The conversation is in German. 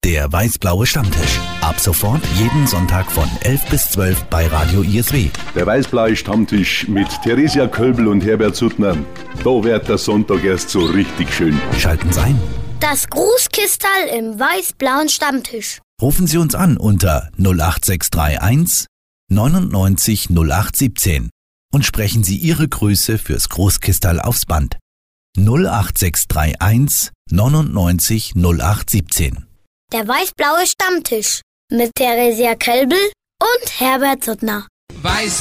Der weiß-blaue Stammtisch. Ab sofort jeden Sonntag von 11 bis 12 bei Radio ISW. Der weiß-blaue Stammtisch mit Theresia Kölbl und Herbert Suttner. Da wird der Sonntag erst so richtig schön. Schalten Sie ein. Das Grußkistal im weiß-blauen Stammtisch. Rufen Sie uns an unter 08631 99 0817 und sprechen Sie Ihre Grüße fürs Großkistal aufs Band. 08631 99 0817. Der weiß-blaue Stammtisch mit Theresia Kölbl und Herbert Suttner. Weiß